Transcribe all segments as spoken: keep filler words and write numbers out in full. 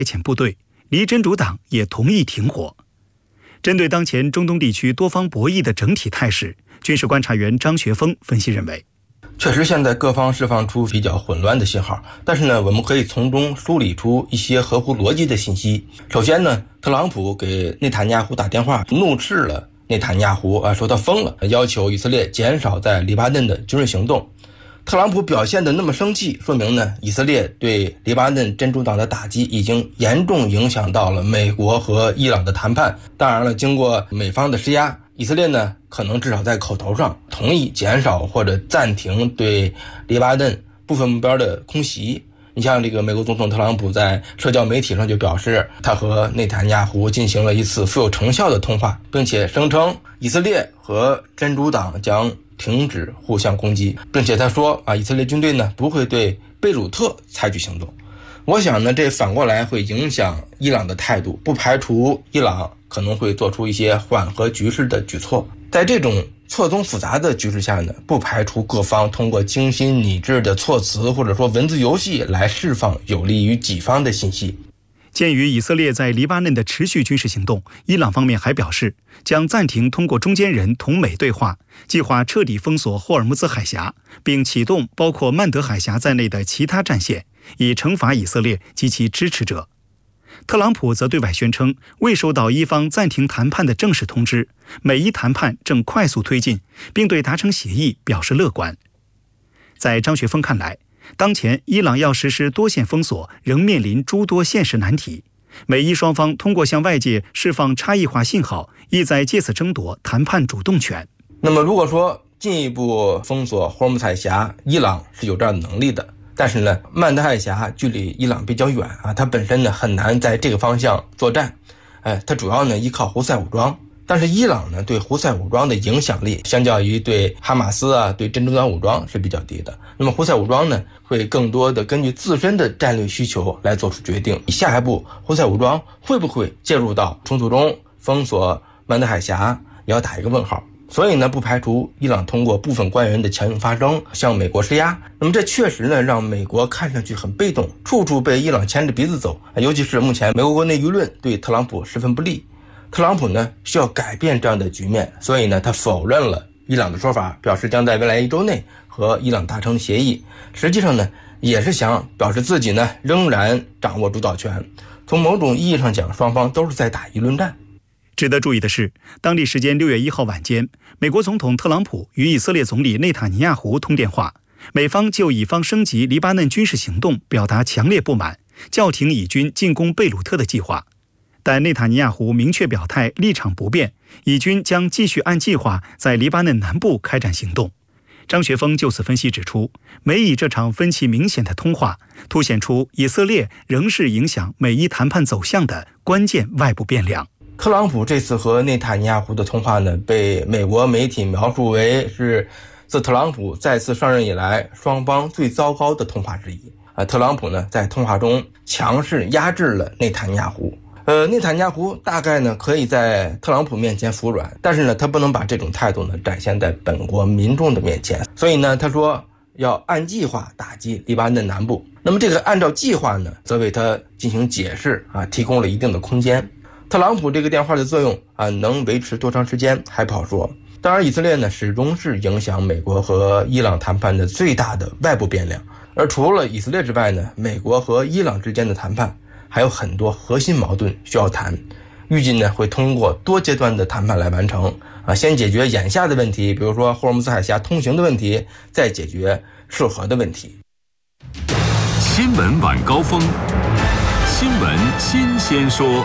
遣部队，离真主党也同意停火。针对当前中东地区多方博弈的整体态势，军事观察员张学峰分析认为， 确实现在各方释放出比较混乱的信号，但是呢，我们可以从中梳理出一些合乎逻辑的信息。首先呢，特朗普给内塔尼亚胡打电话，怒斥了内塔尼亚胡啊，说他疯了，要求以色列减少在黎巴嫩的军事行动。特朗普表现得那么生气，说明呢，以色列对黎巴嫩真主党的打击已经严重影响到了美国和伊朗的谈判。当然了，经过美方的施压，以色列呢可能至少在口头上同意减少或者暂停对黎巴嫩部分目标的空袭。你像这个美国总统特朗普在社交媒体上就表示，他和内塔尼亚胡进行了一次富有成效的通话，并且声称以色列和真主党将停止互相攻击，并且他说啊，以色列军队呢不会对贝鲁特采取行动。我想呢，这反过来会影响伊朗的态度，不排除伊朗可能会做出一些缓和局势的举措。在这种错综复杂的局势下呢，不排除各方通过精心拟制的措辞或者说文字游戏来释放有利于己方的信息。 鉴于以色列在黎巴嫩的持续军事行动，伊朗方面还表示将暂停通过中间人同美对话，计划彻底封锁霍尔木兹海峡，并启动包括曼德海峡在内的其他战线，以惩罚以色列及其支持者。特朗普则对外宣称未收到伊方暂停谈判的正式通知，美伊谈判正快速推进，并对达成协议表示乐观。在张学峰看来，当前伊朗要实施多线封锁仍面临诸多现实难题，美伊双方通过向外界释放差异化信号，意在借此争夺谈判主动权。 那么如果说进一步封锁霍尔木兹海峡，伊朗是有这样的能力的，但是呢，曼德海峡距离伊朗比较远啊，它本身呢很难在这个方向作战，哎，它主要呢依靠胡塞武装。但是伊朗呢对胡塞武装的影响力相较于对哈马斯啊对真主党武装是比较低的，那么胡塞武装呢会更多的根据自身的战略需求来做出决定，下一步胡塞武装会不会介入到冲突中，封锁曼德海峡也要打一个问号。所以呢，不排除伊朗通过部分官员的强硬发声向美国施压。那么这确实呢让美国看上去很被动，处处被伊朗牵着鼻子走，尤其是目前美国国内舆论对特朗普十分不利。特朗普呢需要改变这样的局面，所以呢他否认了伊朗的说法，表示将在未来一周内和伊朗达成协议。实际上呢也是想表示自己呢仍然掌握主导权。从某种意义上讲，双方都是在打舆论战。 值得注意的是，当地时间六月一号晚间，美国总统特朗普与以色列总理内塔尼亚胡通电话，美方就以方升级黎巴嫩军事行动表达强烈不满，叫停以军进攻贝鲁特的计划。但内塔尼亚胡明确表态立场不变，以军将继续按计划在黎巴嫩南部开展行动。张学峰就此分析指出，美以这场分歧明显的通话，凸显出以色列仍是影响美伊谈判走向的关键外部变量。 特朗普这次和内塔尼亚胡的通话呢，被美国媒体描述为是自特朗普再次上任以来双方最糟糕的通话之一。啊，特朗普呢在通话中强势压制了内塔尼亚胡。呃，内塔尼亚胡大概呢可以在特朗普面前服软，但是呢他不能把这种态度呢展现在本国民众的面前，所以呢他说要按计划打击黎巴嫩南部。那么这个按照计划呢，则为他进行解释啊，提供了一定的空间。特朗普这个电话的作用啊，能维持多长时间还不好说。当然，以色列呢始终是影响美国和伊朗谈判的最大的外部变量。而除了以色列之外呢，美国和伊朗之间的谈判还有很多核心矛盾需要谈，预计呢会通过多阶段的谈判来完成啊，先解决眼下的问题，比如说霍尔木兹海峡通行的问题，再解决涉核的问题。 新闻晚高峰，新闻新鲜说。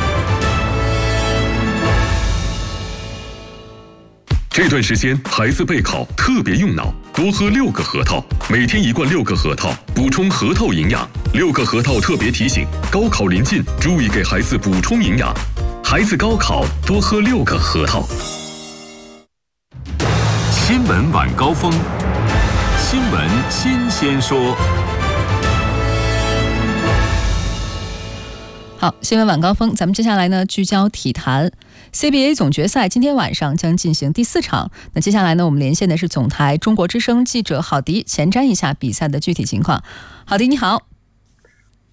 这段时间孩子备考特别用脑，多喝六个核桃，每天一罐六个核桃，补充核桃营养。六个核桃特别提醒，高考临近，注意给孩子补充营养。孩子高考多喝六个核桃。新闻晚高峰，新闻新鲜说。 好，新闻晚高峰，咱们接下来呢聚焦体坛。C B A 总决赛今天晚上将进行第四场。那接下来呢，我们连线的是总台中国之声记者郝迪，前瞻一下比赛的具体情况。郝迪，你好。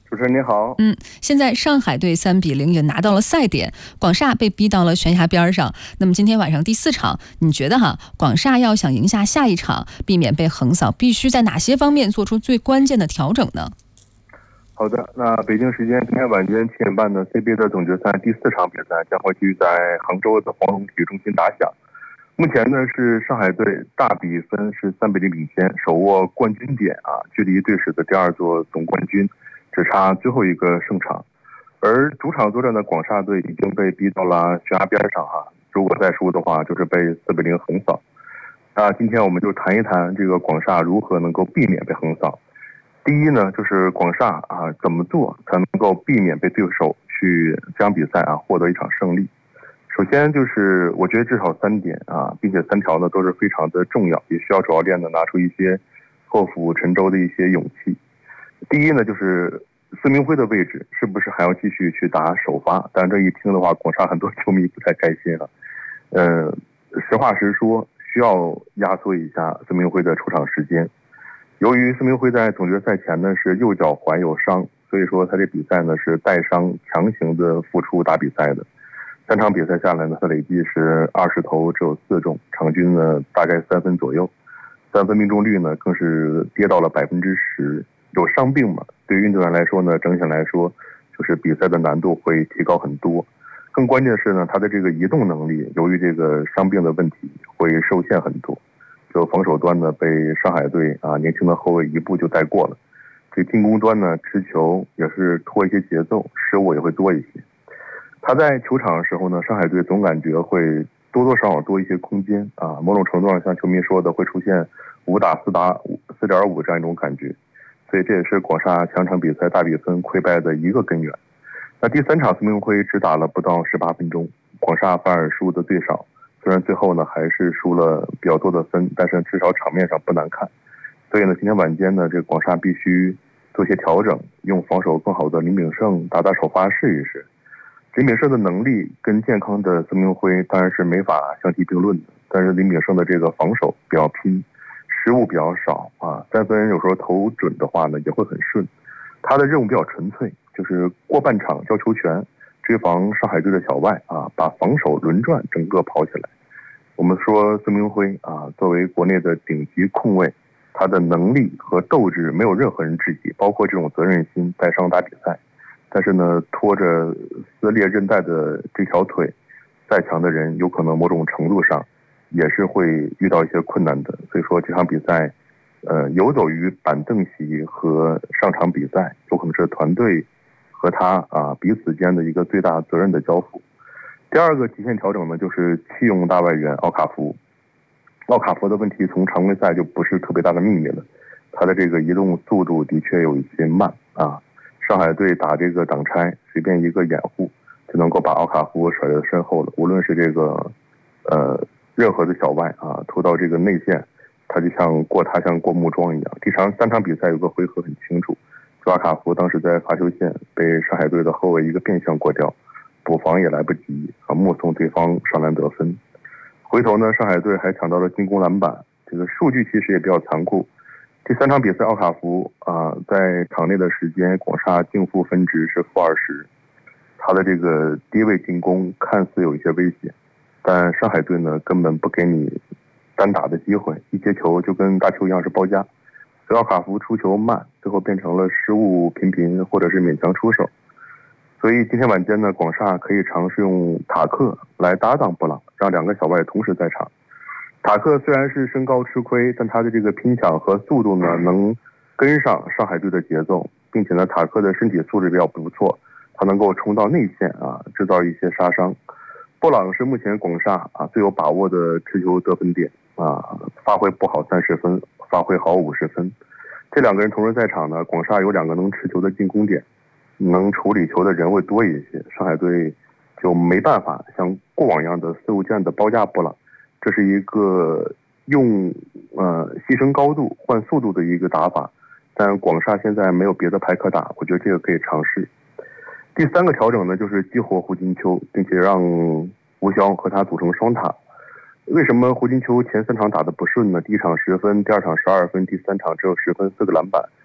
主持人您好。 嗯，现在上海队三比零也拿到了赛点，广厦被逼到了悬崖边上。那么今天晚上第四场，你觉得哈，广厦要想赢下下一场，避免被横扫，必须在哪些方面做出最关键的调整呢？ 好的，那北京时间今天晚间七点半的 C B A 的总决赛第四场比赛将会继续在杭州的黄龙体育中心打响。目前呢是上海队大比分是三比零领先，手握冠军点啊，距离队史的第二座总冠军只差最后一个胜场。而主场作战的广厦队已经被逼到了悬崖边上啊，如果再输的话就是被四比零横扫。那今天我们就谈一谈这个广厦如何能够避免被横扫。第一呢，就是广厦啊怎么做才能够避免被对手去这场比赛啊获得一场胜利。首先就是我觉得至少三点啊，并且三条呢都是非常的重要，也需要主教练呢拿出一些破釜沉舟的一些勇气。第一呢，就是孙铭徽的位置是不是还要继续去打首发？但这一听的话，广厦很多球迷不太开心啊。呃，实话实说，需要压缩一下孙铭徽的出场时间。由于孙铭徽在总决赛前呢是右脚踝有伤，所以说他这比赛呢是带伤强行的复出打比赛的。三场比赛下来呢，他累计是二十投只有四中，场均呢大概三分左右，三分命中率呢更是跌到了百分之十。有伤病嘛，对于运动员来说呢，整体来说就是比赛的难度会提高很多。更关键的是呢，他的这个移动能力由于这个伤病的问题会受限很多。就防守端呢被上海队啊年轻的后卫一步就带过了，这进攻端呢持球也是拖一些节奏，失误也会多一些。他在球场的时候呢，上海队总感觉会多多少少多一些空间啊，某种程度上像球迷说的会出现五打四打四点五这样一种感觉，所以这也是广厦强场比赛大比分溃败的一个根源。那第三场孙铭徽只打了不到十八分钟，广厦反而输的最少，虽然最后呢还是输了比较多的分，但是至少场面上不难看。所以呢，今天晚间呢，这个广厦必须做些调整，用防守更好的林炳胜打打首发试一试。林炳胜的能力跟健康的孙铭徽当然是没法相提并论的，但是林炳胜的这个防守比较拼，失误比较少啊，三分有时候投准的话呢也会很顺。他的任务比较纯粹，就是过半场交球权，追防上海队的小外啊，把防守轮转整个跑起来。我们说孙铭徽啊，作为国内的顶级控卫，他的能力和斗志没有任何人质疑，包括这种责任心带伤打比赛。但是呢，拖着撕裂韧带的这条腿，再强的人有可能某种程度上也是会遇到一些困难的。所以说这场比赛呃，游走于板凳席和上场比赛，有可能是团队和他啊彼此间的一个最大责任的交付。第二个极限调整呢，就是弃用大外援奥卡福。奥卡福的问题从常规赛就不是特别大的秘密了，他的这个移动速度的确有一些慢啊。上海队打这个挡拆，随便一个掩护就能够把奥卡福甩在身后了。无论是这个呃任何的小外啊投到这个内线，他就像过他像过木桩一样。这场三场比赛有个回合很清楚，奥卡福当时在罚球线被上海队的后卫一个变向过掉，补防也来不及啊，目送对方上篮得分。回头呢，上海队还抢到了进攻篮板，这个数据其实也比较残酷。第三场比赛，奥卡福啊、呃，在场内的时间，广厦净负分值是负二十，他的这个低位进攻看似有一些危险，但上海队呢根本不给你单打的机会，一接球就跟大球一样是包夹，所以奥卡福出球慢，最后变成了失误频频或者是勉强出手。所以今天晚间呢，广厦可以尝试用塔克来搭档布朗，让两个小外同时在场。塔克虽然是身高吃亏，但他的这个拼抢和速度呢，能跟上上海队的节奏，并且呢，塔克的身体素质比较不错，他能够冲到内线啊，制造一些杀伤。布朗是目前广厦啊最有把握的持球得分点啊，发挥不好三十分，发挥好五十分。这两个人同时在场呢，广厦有两个能持球的进攻点，能处理球的人会多一些，上海队就没办法像过往一样的肆无忌惮的包夹布朗。这是一个用呃牺牲高度换速度的一个打法，但广厦现在没有别的牌可打，我觉得这个可以尝试。第三个调整呢，就是激活胡金秋，并且让吴骁和他组成双塔。为什么胡金秋前三场打得不顺呢？第一场十分，第二场十二分，第三场只有十分四个篮板。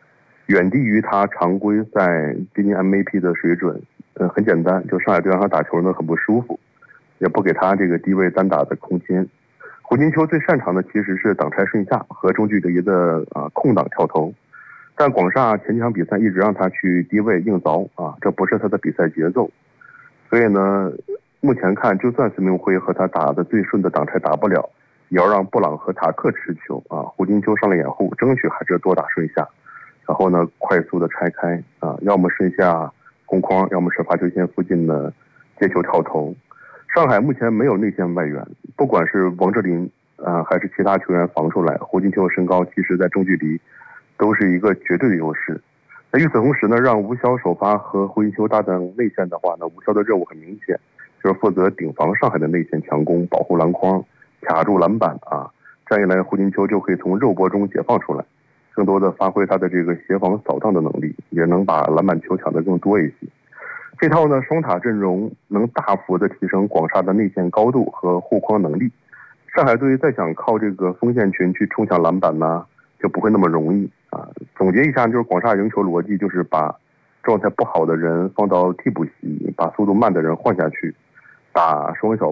远低于他常规赛接近 M V P 的水准。嗯，很简单，就上海队让他打球呢很不舒服，也不给他这个低位单打的空间。胡金秋最擅长的其实是挡拆顺下和中距离的啊空档跳投，但广厦前几场比赛一直让他去低位硬凿啊，这不是他的比赛节奏。所以呢，目前看，就算孙铭徽和他打的最顺的挡拆打不了，也要让布朗和塔克持球啊，胡金秋上了掩护，争取还是多打顺下，然后呢快速的拆开啊，要么顺下攻框，要么是罚球线附近的接球跳投。上海目前没有内线外援，不管是王哲林啊、呃、还是其他球员防出来，胡金秋的身高其实在中距离都是一个绝对的优势。那与此同时呢，让吴骁首发和胡金秋搭档内线的话呢，吴骁的任务很明显，就是负责顶防上海的内线强攻，保护篮筐，卡住篮板啊。这样一来，胡金秋就可以从肉搏中解放出来，更多的发挥他的这个协防扫荡的能力，也能把篮板球抢得更多一些。这套呢双塔阵容能大幅的提升广厦的内线高度和护框能力。上海队再想靠这个锋线群去冲抢篮板呢，就不会那么容易啊。总结一下，就是广厦赢球逻辑就是把状态不好的人放到替补席，把速度慢的人换下去，打双小